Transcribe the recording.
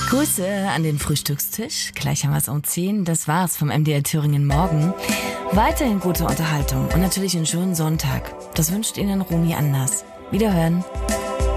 Grüße an den Frühstückstisch. Gleich haben wir es um 10. Das war's vom MDR Thüringen Morgen. Weiterhin gute Unterhaltung und natürlich einen schönen Sonntag. Das wünscht Ihnen Romy Anders. Wiederhören.